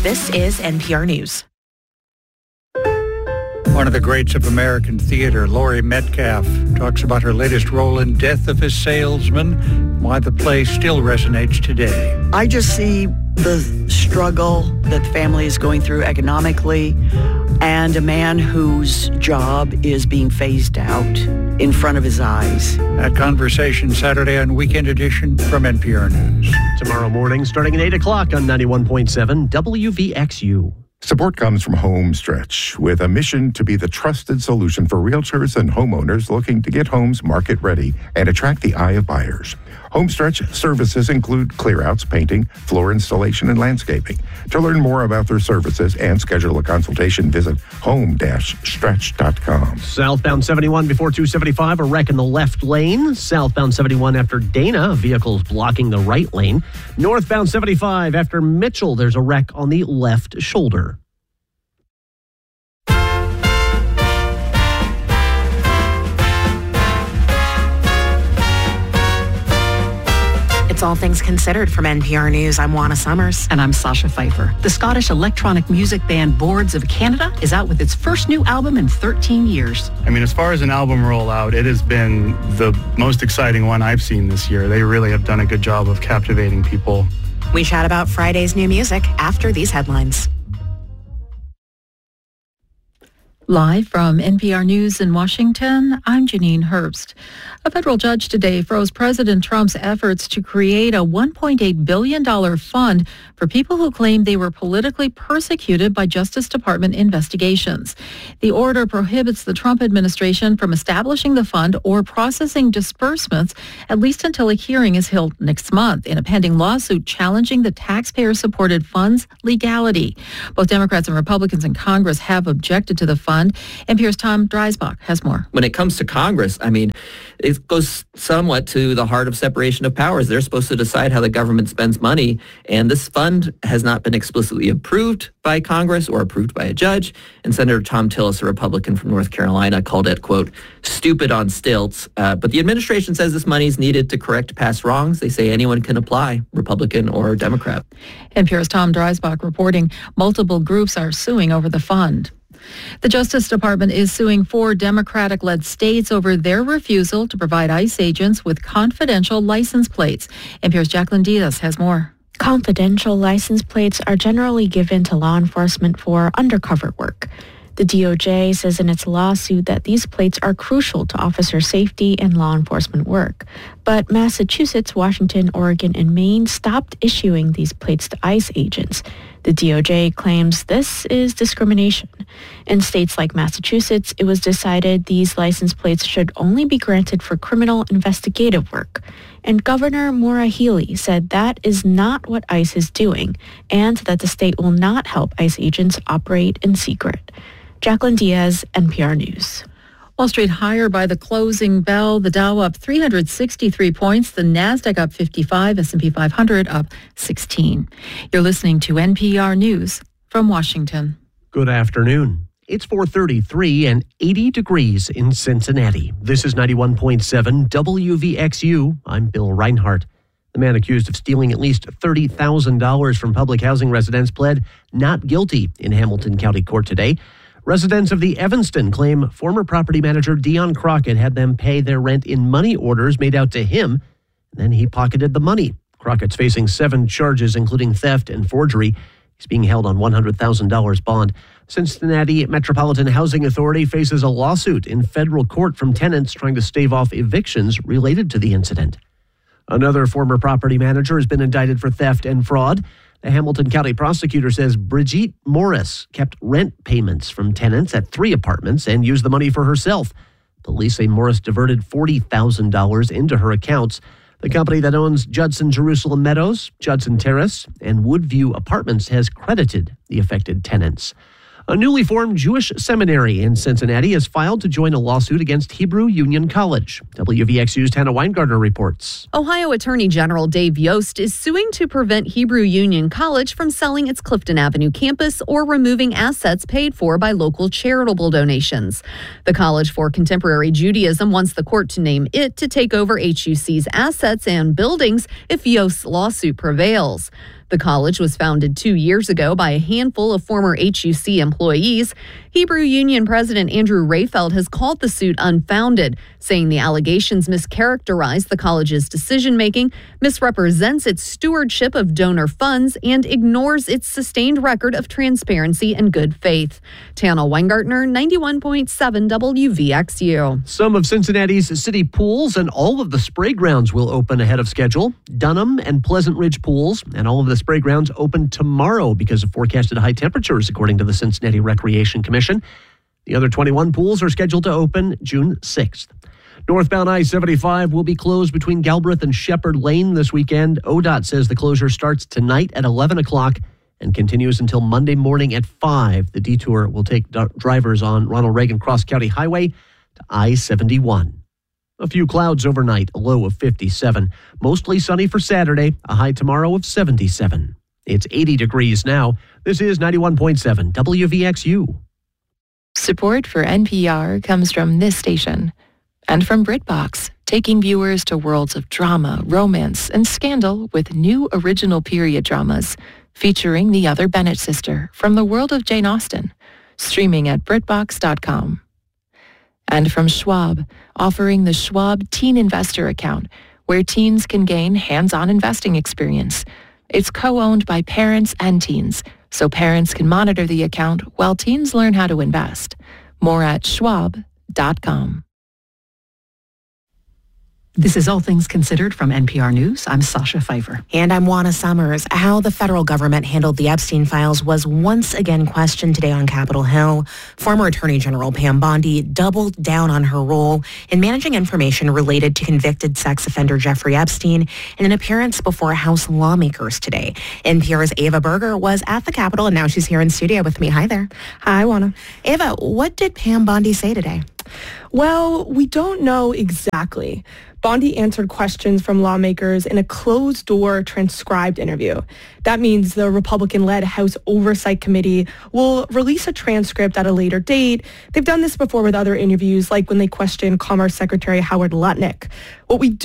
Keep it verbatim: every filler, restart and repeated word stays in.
This is N P R News. One of the greats of American theater, Laurie Metcalf, talks about her latest role in Death of a Salesman, why the play still resonates today. I just see the struggle that the family is going through economically and a man whose job is being phased out in front of his eyes. That conversation Saturday on Weekend Edition from N P R News. Tomorrow morning, starting at eight o'clock on ninety-one point seven W V X U. Support comes from Homestretch, with a mission to be the trusted solution for realtors and homeowners looking to get homes market ready and attract the eye of buyers. Homestretch services include clearouts, painting, floor installation, and landscaping. To learn more about their services and schedule a consultation, visit home dash stretch dot com. Southbound seventy-one before two seventy-five, a wreck in the left lane. Southbound seventy-one after Dana, vehicles blocking the right lane. Northbound seventy-five after Mitchell, there's a wreck on the left shoulder. It's All Things Considered from N P R News. I'm Juana Summers. And I'm Sasha Pfeiffer. The Scottish electronic music band Boards of Canada is out with its first new album in thirteen years. I mean, as far as an album rollout, it has been the most exciting one I've seen this year. They really have done a good job of captivating people. We chat about Friday's new music after these headlines. Live from N P R News in Washington, I'm Janine Herbst. A federal judge today froze President Trump's efforts to create a one point eight billion dollars fund for people who claim they were politically persecuted by Justice Department investigations. The order prohibits the Trump administration from establishing the fund or processing disbursements, at least until a hearing is held next month in a pending lawsuit challenging the taxpayer-supported fund's legality. Both Democrats and Republicans in Congress have objected to the fund. N P R's Tom Dreisbach has more. When it comes to Congress, I mean, it goes somewhat to the heart of separation of powers. They're supposed to decide how the government spends money, and this fund has not been explicitly approved by Congress or approved by a judge. And Senator Tom Tillis, a Republican from North Carolina, called it, quote, stupid on stilts. Uh, but the administration says this money is needed to correct past wrongs. They say anyone can apply, Republican or Democrat. N P R's Tom Dreisbach reporting multiple groups are suing over the fund. The Justice Department is suing four Democratic-led states over their refusal to provide ICE agents with confidential license plates. N P R's Jacqueline Diaz has more. Confidential license plates are generally given to law enforcement for undercover work. The D O J says in its lawsuit that these plates are crucial to officer safety and law enforcement work. But Massachusetts, Washington, Oregon, and Maine stopped issuing these plates to ICE agents. The D O J claims this is discrimination. In states like Massachusetts, it was decided these license plates should only be granted for criminal investigative work. And Governor Maura Healey said that is not what ICE is doing, and that the state will not help ICE agents operate in secret. Jacqueline Diaz, N P R News. Wall Street higher by the closing bell. The Dow up three hundred sixty-three points. The Nasdaq up fifty-five. S and P five hundred up sixteen. You're listening to N P R News from Washington. Good afternoon. It's four thirty-three and eighty degrees in Cincinnati. This is ninety-one point seven W V X U. I'm Bill Reinhart. The man accused of stealing at least thirty thousand dollars from public housing residents pled not guilty in Hamilton County Court today. Residents of the Evanston claim former property manager Dion Crockett had them pay their rent in money orders made out to him, and then he pocketed the money. Crockett's facing seven charges, including theft and forgery. He's being held on one hundred thousand dollars bond. Cincinnati Metropolitan Housing Authority faces a lawsuit in federal court from tenants trying to stave off evictions related to the incident. Another former property manager has been indicted for theft and fraud. The Hamilton County prosecutor says Brigitte Morris kept rent payments from tenants at three apartments and used the money for herself. Police say Morris diverted forty thousand dollars into her accounts. The company that owns Judson Jerusalem Meadows, Judson Terrace, and Woodview Apartments has credited the affected tenants. A newly formed Jewish seminary in Cincinnati has filed to join a lawsuit against Hebrew Union College. W V X U's Hannah Weingartner reports. Ohio Attorney General Dave Yost is suing to prevent Hebrew Union College from selling its Clifton Avenue campus or removing assets paid for by local charitable donations. The College for Contemporary Judaism wants the court to name it to take over H U C's assets and buildings if Yost's lawsuit prevails. The college was founded two years ago by a handful of former H U C employees. Hebrew Union President Andrew Rayfeld has called the suit unfounded, saying the allegations mischaracterize the college's decision-making, misrepresents its stewardship of donor funds, and ignores its sustained record of transparency and good faith. Tana Weingartner, ninety-one point seven W V X U. Some of Cincinnati's city pools and all of the spray grounds will open ahead of schedule. Dunham and Pleasant Ridge pools and all of the spray grounds open tomorrow because of forecasted high temperatures, according to the Cincinnati Recreation Commission. The other twenty-one pools are scheduled to open June sixth. Northbound I seventy-five will be closed between Galbraith and Shepherd Lane this weekend. O D O T says the closure starts tonight at eleven o'clock and continues until Monday morning at five. The detour will take d- drivers on Ronald Reagan Cross County Highway to I seventy-one. A few clouds overnight, a low of fifty-seven. Mostly sunny for Saturday, a high tomorrow of seventy-seven. It's eighty degrees now. This is ninety-one point seven W V X U. Support for N P R comes from this station and from BritBox, taking viewers to worlds of drama, romance, and scandal with new original period dramas featuring the other Bennett sister from the world of Jane Austen, streaming at Britbox dot com. And from Schwab, offering the Schwab Teen Investor Account, where teens can gain hands-on investing experience. It's co-owned by parents and teens, so parents can monitor the account while teens learn how to invest. More at Schwab dot com. This is All Things Considered from N P R News. I'm Sasha Pfeiffer. And I'm Juana Summers. How the federal government handled the Epstein files was once again questioned today on Capitol Hill. Former Attorney General Pam Bondi doubled down on her role in managing information related to convicted sex offender Jeffrey Epstein in an appearance before House lawmakers today. N P R's Ava Berger was at the Capitol, and now she's here in studio with me. Hi there. Hi, Juana. Ava, what did Pam Bondi say today? Well, we don't know exactly. Bondi answered questions from lawmakers in a closed-door transcribed interview. That means the Republican-led House Oversight Committee will release a transcript at a later date. They've done this before with other interviews, like when they questioned Commerce Secretary Howard Lutnick. What we do